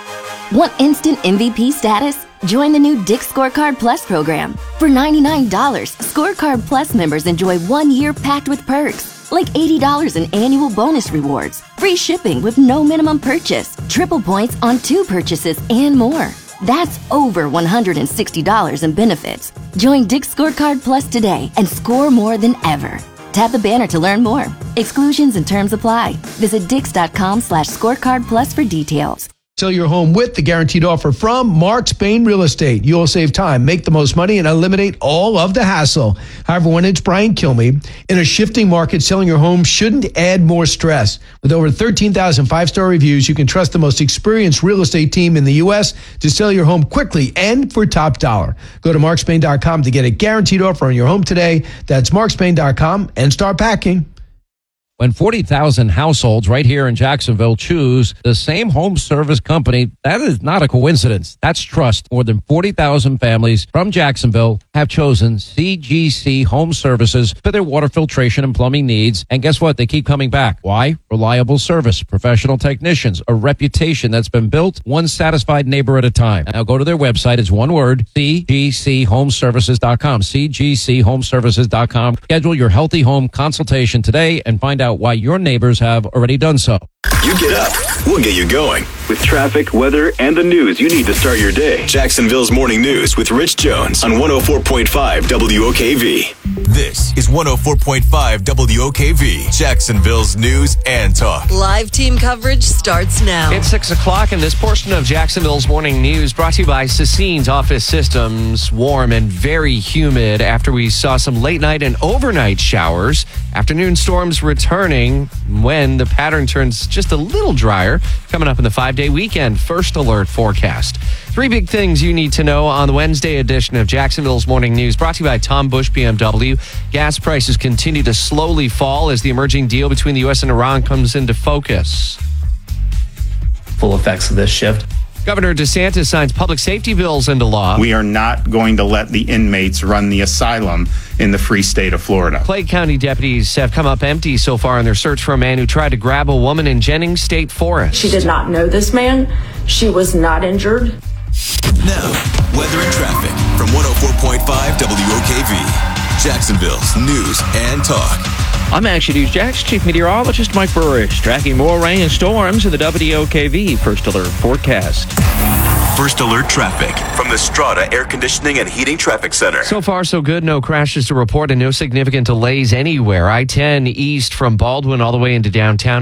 Want instant M V P status? Join the new Dick's Scorecard Plus program. For ninety-nine dollars, Scorecard Plus members enjoy one year packed with perks, like eighty dollars in annual bonus rewards, free shipping with no minimum purchase, triple points on two purchases, and more. That's over one hundred sixty dollars in benefits. Join Dick's Scorecard Plus today and score more than ever. Tap the banner to learn more. Exclusions and terms apply. Visit dix.com slash scorecard plus for details. Sell your home with the guaranteed offer from Mark Spain Real Estate. You'll save time, make the most money, and eliminate all of the hassle. However, when it's Brian Kilmeade, in a shifting market, selling your home shouldn't add more stress. With over thirteen thousand five-star reviews, you can trust the most experienced real estate team in the U S to sell your home quickly and for top dollar. Go to mark spain dot com to get a guaranteed offer on your home today. That's mark spain dot com and start packing. When forty thousand households right here in Jacksonville choose the same home service company, that is not a coincidence. That's trust. More than forty thousand families from Jacksonville have chosen C G C Home Services for their water filtration and plumbing needs. And guess what? They keep coming back. Why? Reliable service, professional technicians, a reputation that's been built one satisfied neighbor at a time. Now go to their website. It's one word, c g c home services dot com, c g c home services dot com. Schedule your healthy home consultation today and find out why your neighbors have already done so. You get up, we'll get you going. With traffic, weather, and the news you need to start your day. Jacksonville's Morning News with Rich Jones on one oh four point five W O K V. This is one oh four point five W O K V, Jacksonville's news and talk. Live team coverage starts now. It's six o'clock, and this portion of Jacksonville's Morning News brought to you by Sassine's Office Systems. Warm and very humid after we saw some late night and overnight showers. Afternoon storms returning when the pattern turns just a little drier. Coming up in the five-day weekend first alert forecast. Three big things you need to know on the Wednesday edition of Jacksonville's Morning News, brought to you by Tom Bush B M W. Gas prices continue to slowly fall as the emerging deal between the U S and Iran comes into focus. Full effects of this shift. Governor DeSantis signs public safety bills into law. We are not going to let the inmates run the asylum in the free state of Florida. Clay County deputies have come up empty so far in their search for a man who tried to grab a woman in Jennings State Forest. She did not know this man. She was not injured. Now, weather and traffic from one oh four point five W O K V, Jacksonville's news and talk. I'm Action News Jax Chief Meteorologist Mike Burrish, tracking more rain and storms in the W O K V First Alert forecast. First Alert traffic from the Strata Air Conditioning and Heating Traffic Center. So far, so good. No crashes to report and no significant delays anywhere. I ten east from Baldwin all the way into downtown.